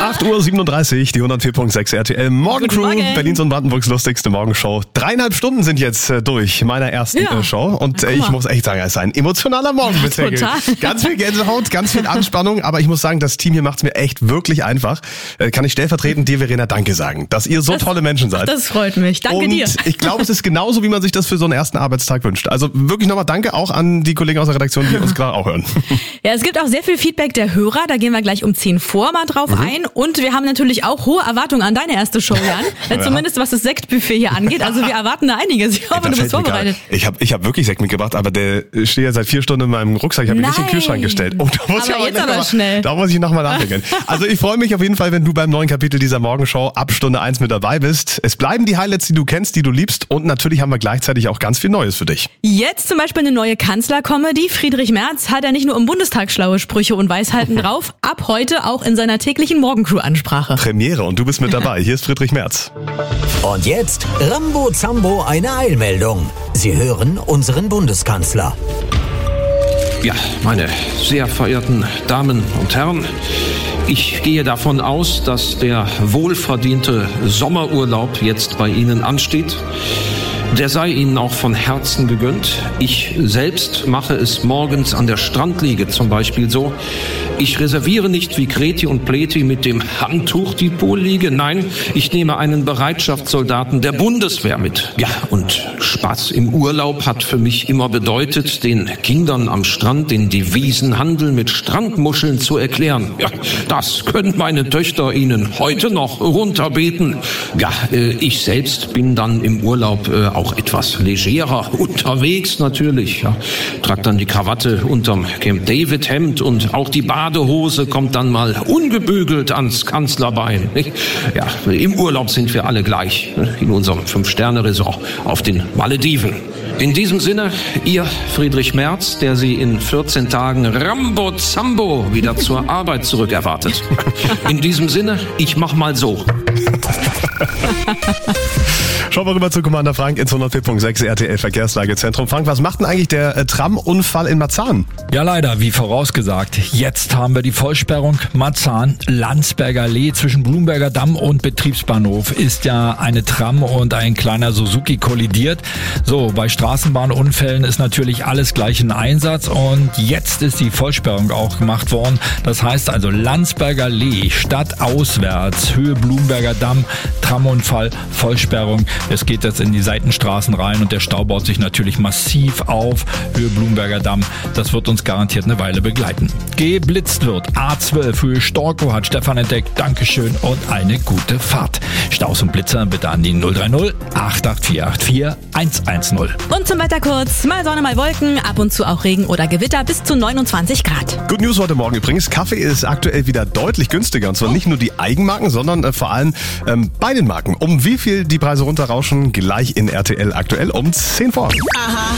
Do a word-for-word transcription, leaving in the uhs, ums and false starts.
acht Uhr siebenunddreißig, die hundertvier Komma sechs R T L Morgencrew, Morgen. Berlins und Brandenburgs lustigste Morgenshow. Dreieinhalb Stunden sind jetzt äh, durch meiner ersten Ja. äh, Show und Na, äh, guck ich mal. muss echt sagen, es ist ein emotionaler Morgen bisher. total. Ganz viel Gänsehaut, ganz viel Anspannung, aber ich muss sagen, das Team hier macht es mir echt wirklich einfach. Äh, kann ich stellvertretend dir, Verena, Danke sagen, dass ihr so Das- tolle Menschen seid. Das freut mich. Danke und dir. ich glaube, es ist genauso, wie man sich das für so einen ersten Arbeitstag wünscht. Also wirklich nochmal Danke auch an die Kollegen aus der Redaktion, die uns gerade auch hören. Ja, es gibt auch sehr viel Feedback der Hörer. Da gehen wir gleich um zehn vor mal drauf Mhm. ein. Und wir haben natürlich auch hohe Erwartungen an deine erste Show, Jan. Äh, Zumindest was das Sektbuffet hier angeht. Also wir erwarten da einiges. Ich hoffe, Da du bist fällt mir vorbereitet. grad- Ich habe ich hab wirklich Sekt mitgebracht, aber der steht ja seit vier Stunden in meinem Rucksack. Ich habe ihn nicht in den Nein. Kühlschrank gestellt. Oh, da muss Aber ich aber jetzt gleich aber noch mal, schnell. Da muss ich nochmal nachdenken. Also ich freue mich auf jeden Fall, wenn du beim neuen Kapitel dieser Morgenshow ab Stunde eins mit dabei bist. Es bleiben die Highlights, die du kennst, die du liebst. Und natürlich haben wir gleichzeitig auch ganz viel Neues für dich. Jetzt zum Beispiel eine neue Kanzler-Comedy. Friedrich Merz hat ja nicht nur im Bundestag schlaue Sprüche und Weisheiten drauf, ab heute auch in seiner täglichen Morgencrew-Ansprache. Premiere und du bist mit dabei. Hier ist Friedrich Merz. Und jetzt Rambo Zambo eine Eilmeldung. Sie hören unseren Bundeskanzler. Ja, meine sehr verehrten Damen und Herren, ich gehe davon aus, dass der wohlverdiente Sommerurlaub jetzt bei Ihnen ansteht. Der sei Ihnen auch von Herzen gegönnt. Ich selbst mache es morgens an der Strandliege zum Beispiel so. Ich reserviere nicht wie Kreti und Pleti mit dem Handtuch die Poolliege. Nein, ich nehme einen Bereitschaftssoldaten der Bundeswehr mit. Ja, und Spaß im Urlaub hat für mich immer bedeutet, den Kindern am Strand den Devisenhandel mit Strandmuscheln zu erklären. Ja, das können meine Töchter Ihnen heute noch runterbeten. Ja, äh, ich selbst bin dann im Urlaub äh, auch etwas legerer unterwegs natürlich. Ja, trag dann die Krawatte unterm Camp David Hemd und auch die Badehose kommt dann mal ungebügelt ans Kanzlerbein. Nicht? Ja, im Urlaub sind wir alle gleich in unserem Fünf-Sterne-Resort auf den Malediven. In diesem Sinne, Ihr Friedrich Merz, der Sie in vierzehn Tagen Rambo Zambo wieder zur Arbeit zurückerwartet. In diesem Sinne, ich mach mal so. Schauen wir rüber zu Commander Frank ins hundertvier Komma sechs R T L Verkehrslagezentrum. Frank, was macht denn eigentlich der äh, Tram-Unfall in Marzahn? Ja, leider, wie vorausgesagt. Jetzt haben wir die Vollsperrung Marzahn, Landsberger Allee zwischen Blumberger Damm und Betriebsbahnhof. Ist ja eine Tram und ein kleiner Suzuki kollidiert. So, bei Straßenbahnunfällen ist natürlich alles gleich in Einsatz und jetzt ist die Vollsperrung auch gemacht worden. Das heißt also Landsberger Allee, stadtauswärts, Höhe Blumberger Damm, Tramunfall, Vollsperrung. Es geht jetzt in die Seitenstraßen rein und der Stau baut sich natürlich massiv auf. Höhe Blumberger Damm, das wird uns garantiert eine Weile begleiten. Geblitzt wird. A zwölf, Höhe Storkow hat Stefan entdeckt. Dankeschön und eine gute Fahrt. Staus und Blitzer bitte an die null drei null acht acht vier acht vier eins eins null. Und zum Wetter kurz. Mal Sonne, mal Wolken, ab und zu auch Regen oder Gewitter bis zu neunundzwanzig Grad. Good News heute Morgen übrigens. Kaffee ist aktuell wieder deutlich günstiger. Und zwar nicht nur die Eigenmarken, sondern äh, vor allem ähm, bei den Marken. Um wie viel die Preise runterrauschen, gleich in R T L aktuell um zehn vor. Aha.